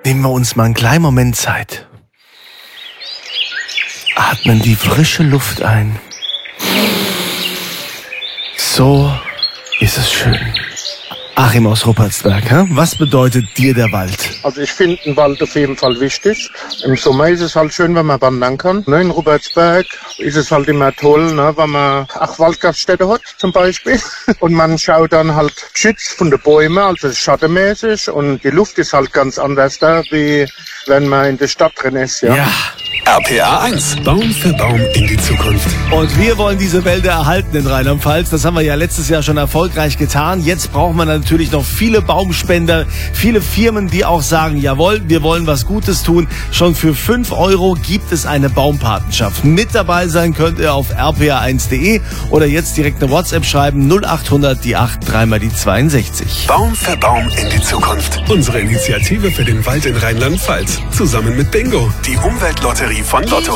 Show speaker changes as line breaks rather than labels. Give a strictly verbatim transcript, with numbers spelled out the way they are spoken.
Nehmen wir uns mal einen kleinen Moment Zeit. Atmen die frische Luft ein. So ist es schön. Achim aus Ruppertsberg, hä? Was bedeutet dir der Wald?
Also ich finde den Wald auf jeden Fall wichtig. Im Sommer ist es halt schön, wenn man wandern kann. Ne, in Ruppertsberg ist es halt immer toll, ne, wenn man auch Waldgaststätte hat zum Beispiel. Und man schaut dann halt geschützt von den Bäumen, also schattenmäßig. Und die Luft ist halt ganz anders da, wie wenn man in der Stadt drin ist. Ja.
Ja.
R P R eins, Baum für Baum in die Zukunft.
Und wir wollen diese Wälder erhalten in Rheinland-Pfalz. Das haben wir ja letztes Jahr schon erfolgreich getan. Jetzt braucht man natürlich noch viele Baumspender, viele Firmen, die auch sagen, jawohl, wir wollen was Gutes tun. Schon für fünf Euro gibt es eine Baumpatenschaft. Mit dabei sein könnt ihr auf r p r eins punkt d e oder jetzt direkt eine WhatsApp schreiben, null achthundert die acht, dreimal die zweiundsechzig.
Baum für Baum in die Zukunft. Unsere Initiative für den Wald in Rheinland-Pfalz. Zusammen mit Bingo, die Umweltlotterie von Lotto.